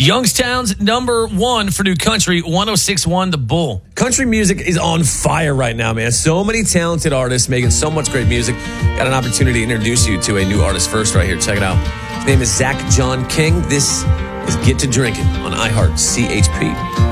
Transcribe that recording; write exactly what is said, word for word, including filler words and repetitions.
Youngstown's number one for new country, one oh six point one The Bull. Country music is on fire right now, man. So many talented artists making so much great music. Got an opportunity to introduce you to a new artist first right here. Check it out. His name is Zach John King. This is Get to Drinking on iHeart C H P.